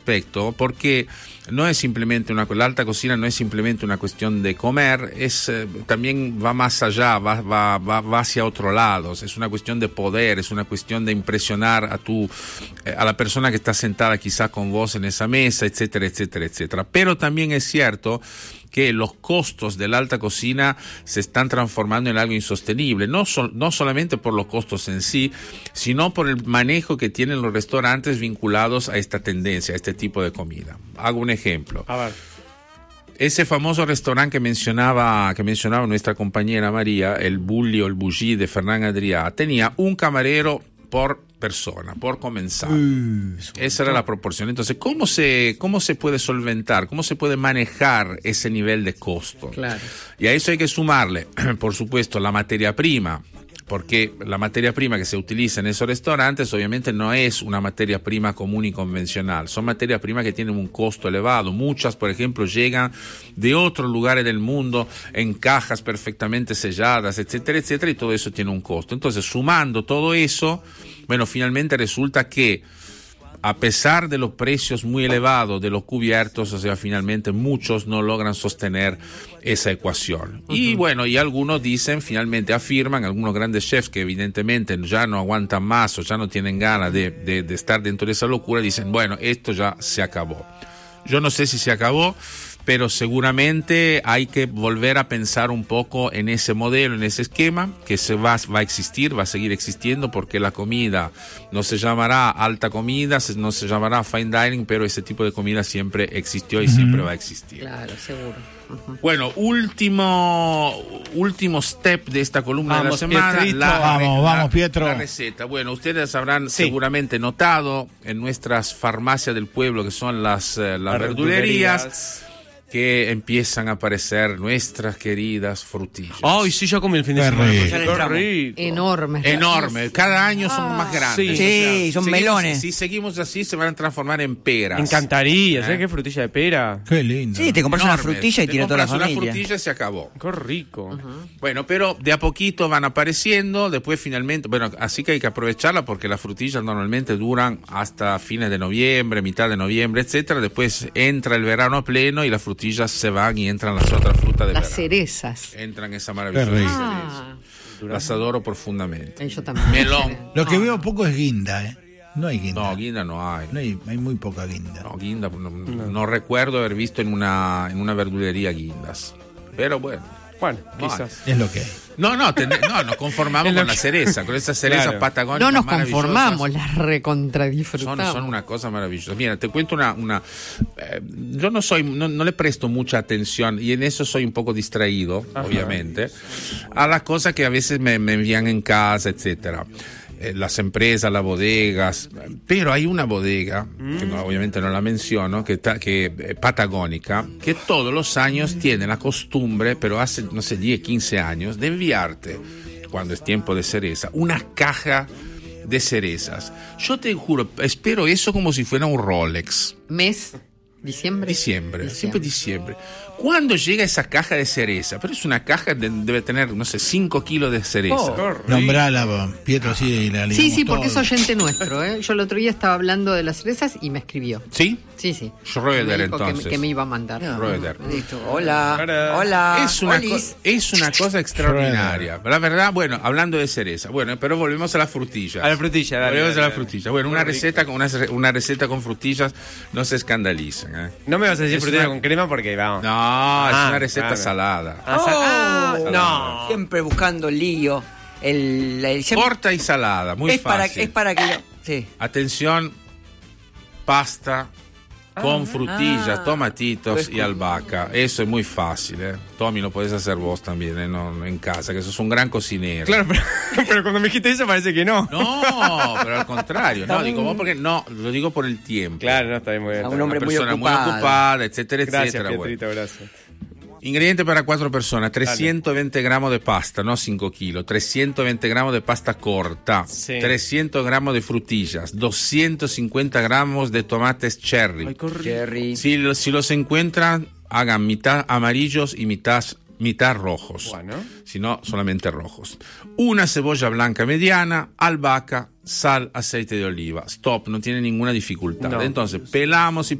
aspecto, porque la alta cocina no es simplemente una cuestión de comer, también va más allá, va hacia otro lado, es una cuestión de poder, es una cuestión de impresionar a la persona que está sentada quizás con vos en esa mesa, etcétera, etcétera, etcétera. Pero también es cierto que los costos de la alta cocina se están transformando en algo insostenible, no solamente por los costos en sí, sino por el manejo que tienen los restaurantes vinculados a esta tendencia, a este tipo de comida. Hago un ejemplo. A ver. Ese famoso restaurante que mencionaba nuestra compañera María, el Bulli o el Bougie de Fernán Adrià, tenía un camarero por persona, por comensal. Esa era la proporción. Entonces, ¿cómo se puede solventar? ¿Cómo se puede manejar ese nivel de costo? Claro. Y a eso hay que sumarle, por supuesto, la materia prima, porque la materia prima que se utiliza en esos restaurantes obviamente no es una materia prima común y convencional, son materias primas que tienen un costo elevado. Muchas, por ejemplo, llegan de otros lugares del mundo en cajas perfectamente selladas, etcétera, etcétera, y todo eso tiene un costo. Entonces, sumando todo eso, bueno, finalmente resulta que a pesar de los precios muy elevados de los cubiertos, o sea, finalmente muchos no logran sostener esa ecuación. Y bueno, y algunos afirman, algunos grandes chefs que evidentemente ya no aguantan más o ya no tienen ganas de estar dentro de esa locura, dicen, bueno, esto ya se acabó. Yo no sé si se acabó, pero seguramente hay que volver a pensar un poco en ese modelo, en ese esquema, que va a existir, va a seguir existiendo, porque la comida no se llamará alta comida, no se llamará fine dining, pero ese tipo de comida siempre existió y siempre va a existir. Claro, seguro. Bueno, último step de esta columna de la semana. Vamos, Pietro. La receta. Bueno, ustedes habrán seguramente notado en nuestras farmacias del pueblo, que son las verdulerías, que empiezan a aparecer nuestras queridas frutillas. Ay, sí, yo comí el fin de semana. Qué rico. Enormes. Cada año son más grandes. Sí, son melones. Si seguimos así, se van a transformar en peras. Me encantaría. ¿Sabes qué frutilla de pera? Qué lindo. Sí, te compras una frutilla y tira toda la familia. Una frutilla y se acabó. Qué rico. Bueno, pero de a poquito van apareciendo, después finalmente, bueno, así que hay que aprovecharla porque las frutillas normalmente duran hasta fines de noviembre, mitad de noviembre, etcétera. Después entra el verano a pleno y las frutillas se van y entran las otras frutas de las verano. cerezas. Entran esa maravillosa cereza. Las adoro profundamente. Yo también. Melón. Lo que veo poco es guinda, No hay guinda. No, guinda no hay. Hay muy poca guinda. No, guinda, no recuerdo haber visto en una verdulería guindas. Pero bueno. Bueno, quizás. Es lo que hay. Nos conformamos con la cereza, con esas cerezas patagónicas. No nos conformamos, las recontradisfrutamos. Son una cosa maravillosa. Mira, te cuento yo no le presto mucha atención, y en eso soy un poco distraído, obviamente, a las cosas que a veces me envían en casa, etcétera. Las empresas, las bodegas, pero hay una bodega, que obviamente no la menciono, que patagónica, que todos los años tiene la costumbre, pero hace, 10, 15 años, de enviarte, cuando es tiempo de cereza, una caja de cerezas. Yo te juro, espero eso como si fuera un Rolex. ¿Mes? ¿Diciembre? Siempre diciembre. ¿Cuándo llega esa caja de cereza? Pero es una caja, debe tener, 5 kilos de cereza. Nombrala, Pietro, sí. Sí, porque es oyente nuestro, Yo el otro día estaba hablando de las cerezas y me escribió. ¿Sí? Sí. Schroeder, entonces. Que me iba a mandar. Schroeder. Listo. Hola. Es una cosa extraordinaria. La verdad, bueno, hablando de cereza. Bueno, pero volvemos a las frutillas. Volvemos a las frutillas. Bueno, una receta con frutillas, no se escandalicen, No me vas a decir frutilla con crema porque vamos. No, es una receta salada. No. Siempre buscando lío. Corta y salada, muy fácil. Es para que sí. Atención, pasta con frutillas, tomatitos y albahaca. Eso es muy fácil, Tommy, lo puedes hacer vos también, en casa, que sos un gran cocinero. Claro, pero cuando me dijiste eso parece que no. No, pero al contrario. Digo vos porque lo digo por el tiempo. Claro, no, está bien, muy bien. A un hombre muy ocupada, etcétera, gracias, etcétera. Pietrito, gracias. Ingredientes para 4 personas: 320 gramos de pasta, no 5 kilos, 320 gramos de pasta corta, 300 gramos de frutillas, 250 gramos de tomates cherry. Si los encuentran, hagan mitad amarillos y mitad rojos. Bueno. Si no, solamente rojos. Una cebolla blanca mediana, albahaca, sal, aceite de oliva. Stop, no tiene ninguna dificultad. Entonces, pelamos y